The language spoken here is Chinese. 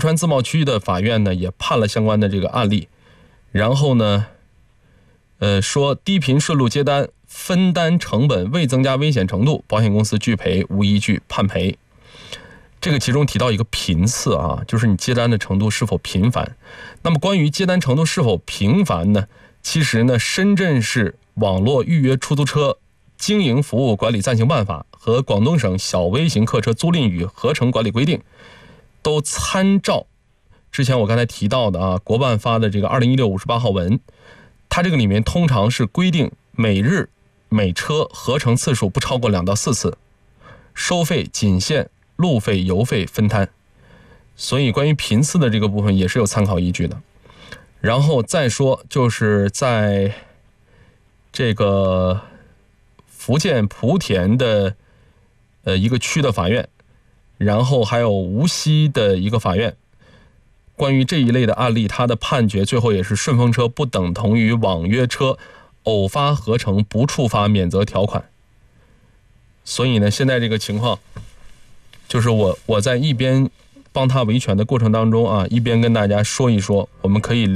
川自贸区的法院呢也判了相关的这个案例，然后呢说低频顺路接单分担成本未增加危险程度，保险公司拒赔无依据判赔。这个其中提到一个频次啊，就是你接单的程度是否频繁。那么关于接单程度是否频繁呢，其实呢深圳市网络预约出租车经营服务管理暂行办法和广东省小微型客车租赁与合成管理规定都参照之前我刚才提到的国办发的这个2016-58号文，它这个里面通常是规定每日每车合成次数不超过2到4次，收费仅限路费油费分摊，所以关于频次的这个部分也是有参考依据的。然后再说就是在这个福建莆田的一个区的法院，然后还有无锡的一个法院，关于这一类的案例，它的判决最后也是顺风车不等同于网约车偶发合成不触发免责条款。所以呢现在这个情况就是我在一边帮他维权的过程当中一边跟大家说一说，我们可以